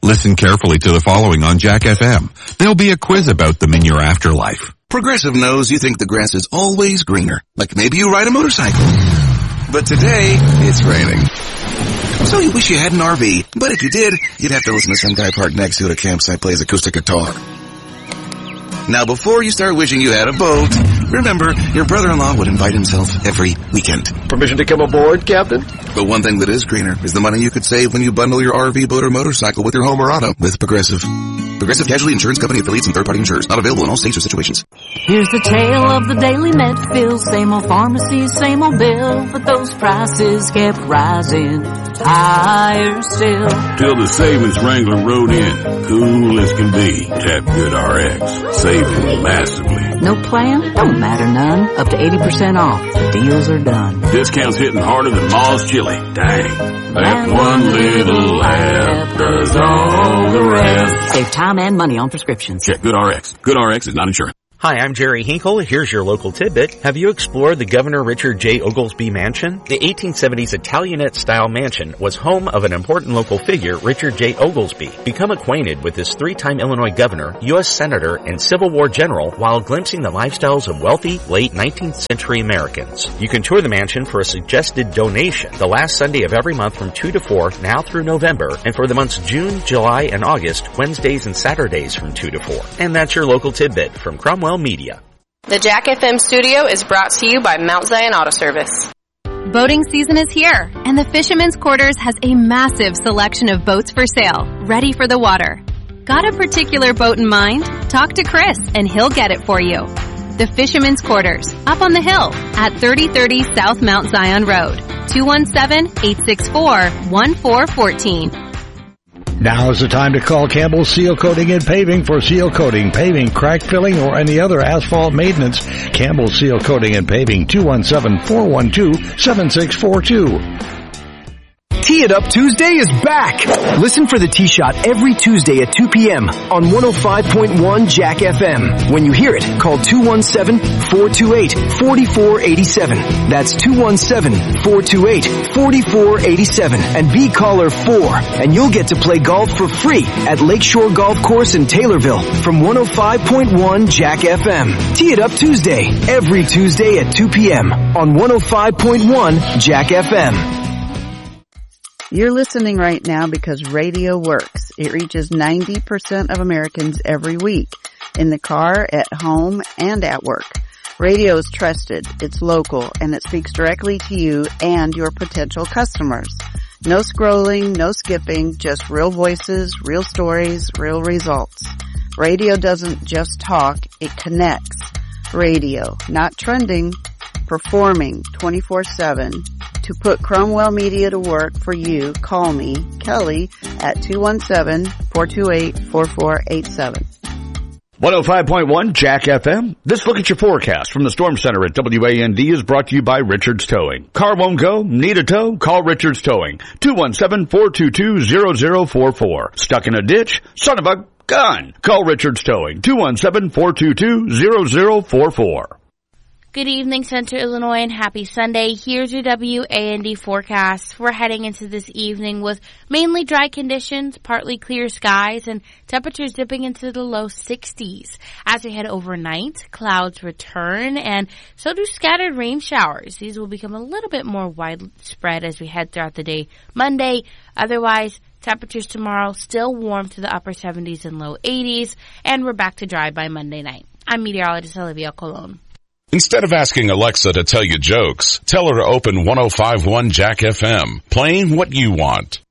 Listen carefully to the following on Jack FM. There'll be a quiz about them in your afterlife. Progressive knows you think the grass is always greener. Like maybe you ride a motorcycle. But today, it's raining. So you wish you had an RV. But if you did, you'd have to listen to some guy parked next to you at a campsite play his acoustic guitar. Now before you start wishing you had a boat, remember, your brother-in-law would invite himself every weekend. Permission to come aboard, Captain? But one thing that is greener is the money you could save when you bundle your RV, boat, or motorcycle with your home or auto with Progressive. Progressive Casualty Insurance Company affiliates and third-party insurers. Not available in all states or situations. Here's the tale of the daily Medfield. Same old pharmacy, same old bill. But those prices kept rising higher still. Till the savings wrangler rode in. Cool as can be. Tap Good RX. Saving massively. No plan? Don't matter none. Up to 80% off. The deals are done. Discounts hitting harder than Ma's chili. Dang. That one little app does all the rest. Save time and money on prescriptions. Check Good RX. Good RX is not insurance. Hi, I'm Jerry Hinkle. Here's your local tidbit. Have you explored the Governor Richard J. Oglesby Mansion? The 1870s Italianate-style mansion was home of an important local figure, Richard J. Oglesby. Become acquainted with this three-time Illinois governor, U.S. Senator, and Civil War general while glimpsing the lifestyles of wealthy, late 19th century Americans. You can tour the mansion for a suggested donation the last Sunday of every month from 2 to 4, now through November, and for the months June, July, and August, Wednesdays and Saturdays from 2 to 4. And that's your local tidbit from Cromwell Media. The Jack FM studio is brought to you by Mount Zion Auto Service. Boating season is here, and the Fisherman's Quarters has a massive selection of boats for sale, ready for the water. Got a particular boat in mind? Talk to Chris, and he'll get it for you. The Fisherman's Quarters, up on the hill at 3030 South Mount Zion Road, 217-864-1414. Now is the time to call Campbell Seal Coating and Paving for seal coating, paving, crack filling, or any other asphalt maintenance. Campbell Seal Coating and Paving, 217-412-7642. Tee It Up Tuesday is back! Listen for the Tee Shot every Tuesday at 2 p.m. on 105.1 Jack FM. When you hear it, call 217-428-4487. That's 217-428-4487 and be caller 4, and you'll get to play golf for free at Lakeshore Golf Course in Taylorville from 105.1 Jack FM. Tee It Up Tuesday, every Tuesday at 2 p.m. on 105.1 Jack FM. You're listening right now because radio works. It reaches 90% of Americans every week, in the car, at home, and at work. Radio is trusted, it's local, and it speaks directly to you and your potential customers. No scrolling, no skipping, just real voices, real stories, real results. Radio doesn't just talk, it connects. Radio, not trending, performing 24/7. To put Cromwell Media to work for you, call me, Kelly, at 217-428-4487. 105.1 Jack FM. This look at your forecast from the Storm Center at WAND is brought to you by Richards Towing. Car won't go? Need a tow? Call Richards Towing. 217-422-0044. Stuck in a ditch? Son of a gun! Call Richards Towing. 217-422-0044. Good evening, Central Illinois, and happy Sunday. Here's your WAND forecast. We're heading into this evening with mainly dry conditions, partly clear skies, and temperatures dipping into the low 60s. As we head overnight, clouds return, and so do scattered rain showers. These will become a little bit more widespread as we head throughout the day Monday. Otherwise, temperatures tomorrow still warm to the upper 70s and low 80s, and we're back to dry by Monday night. I'm meteorologist Olivia Colon. Instead of asking Alexa to tell you jokes, tell her to open 105.1 Jack FM, playing what you want.